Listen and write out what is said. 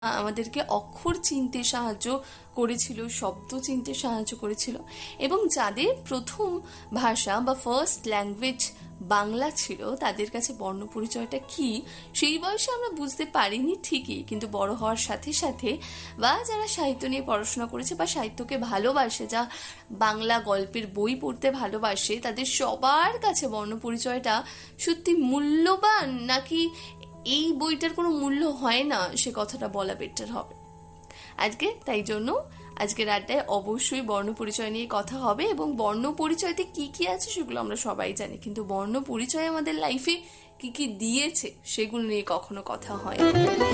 আমাদেরকে অক্ষর চিনতে সাহায্য করেছিল, শব্দ চিনতে সাহায্য করেছিল, এবং যাদের প্রথম ভাষা বা ফার্স্ট ল্যাঙ্গুয়েজ বাংলা ছিল তাদের কাছে বর্ণ পরিচয়টা কি সেই বয়সে আমরা বুঝতে পারিনি ঠিকই, কিন্তু বড় হওয়ার সাথে সাথে বা যারা সাহিত্য নিয়ে পড়াশোনা করেছে বা সাহিত্যকে ভালোবাসে, যা বাংলা গল্পের বই পড়তে ভালোবাসে, তাদের সবার কাছে বর্ণ পরিচয়টা সত্যি মূল্যবান নাকি এই বইটার কোনো মূল্য হয় না সে কথাটা বলা বেটার হবে আজকে। তাই জন্য আজকের আড্ডায় অবশ্যই বর্ণ পরিচয় নিয়ে কথা হবে, এবং বর্ণ পরিচয়তে কি কি আছে সেগুলো আমরা সবাই জানি, কিন্তু বর্ণ পরিচয় আমাদের লাইফে কি কি দিয়েছে সেগুলো নিয়ে কখনো কথা হয় না।